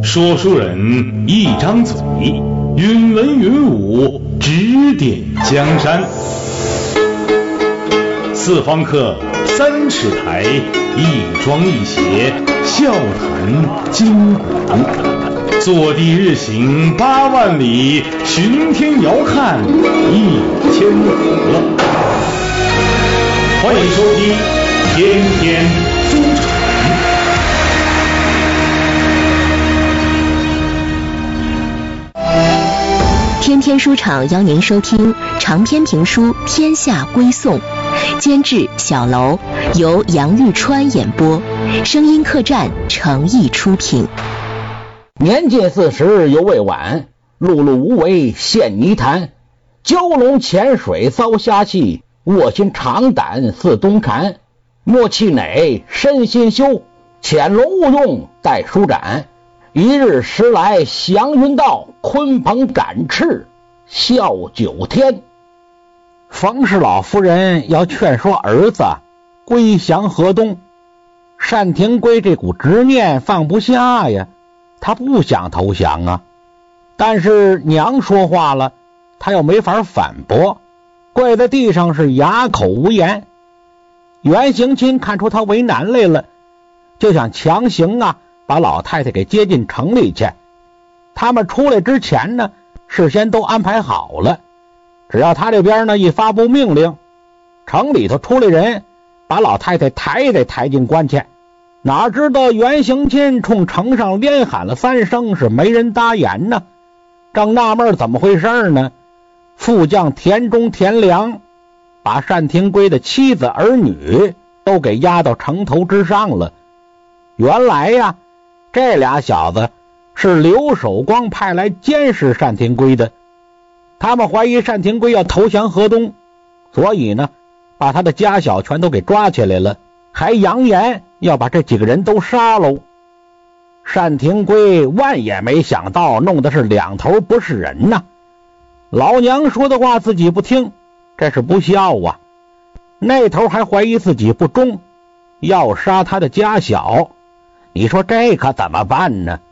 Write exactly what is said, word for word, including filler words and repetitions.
说书人一张嘴，云文云武，指点江山。四方客，三尺台，一庄一谐，笑谈今古。坐地日行八万里，巡天遥看一千河。欢迎收听天天书场。 天天书场邀您收听长篇评书《天下归宋》，监制小楼，由杨玉川演播，声音客栈诚意出品。 年近四十犹未晚，碌碌无为陷泥潭，蛟龙潜水遭虾戏，卧薪尝胆似冬蝉。莫气馁身心修，潜龙勿用待舒展。一日时来祥云到，鲲鹏展翅笑九天。冯氏老夫人要劝说儿子归降河东，单廷圭这股执念放不下呀，他不想投降啊。但是娘说话了，他又没法反驳，跪在地上是哑口无言。袁行钦看出他为难来了，就想强行啊把老太太给接进城里去。他们出来之前呢，事先都安排好了，只要他这边呢一发布命令，城里头出来人把老太太抬得抬进关去。哪知道袁行钦冲城上连喊了三声，是没人答言呢。正纳闷怎么回事呢，副将田中田良把单廷圭的妻子儿女都给押到城头之上了。原来呀，这俩小子是刘守光派来监视单廷圭的，他们怀疑单廷圭要投降河东，所以呢把他的家小全都给抓起来了，还扬言要把这几个人都杀喽。单廷圭万也没想到，弄的是两头不是人呐。老娘说的话自己不听，这是不孝啊。那头还怀疑自己不忠，要杀他的家小，你说这可怎么办呢？